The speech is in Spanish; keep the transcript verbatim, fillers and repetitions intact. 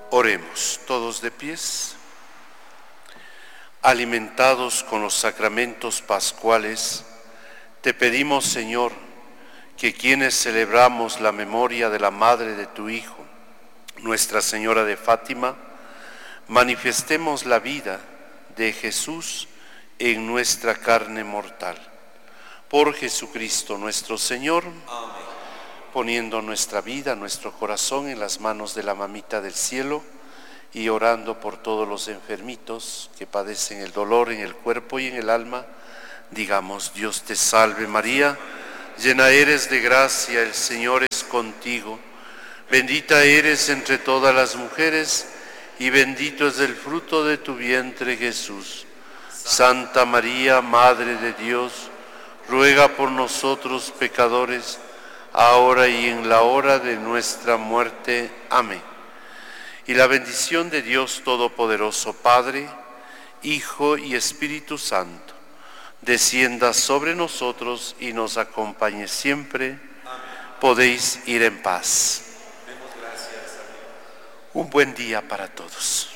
Oremos, todos de pies. Alimentados con los sacramentos pascuales, te pedimos, Señor, que quienes celebramos la memoria de la Madre de tu Hijo, Nuestra Señora de Fátima, manifestemos la vida de Jesús en nuestra carne mortal. Por Jesucristo nuestro Señor. Amén. Poniendo nuestra vida, nuestro corazón en las manos de la Mamita del Cielo y orando por todos los enfermitos que padecen el dolor en el cuerpo y en el alma, digamos: Dios te salve María, llena eres de gracia, el Señor es contigo, bendita eres entre todas las mujeres y bendito es el fruto de tu vientre Jesús. Santa María, Madre de Dios, ruega por nosotros pecadores, ahora y en la hora de nuestra muerte. Amén. Y la bendición de Dios Todopoderoso, Padre, Hijo y Espíritu Santo, descienda sobre nosotros y nos acompañe siempre. Amén. Podéis ir en paz. Demos gracias a Dios. Un buen día para todos.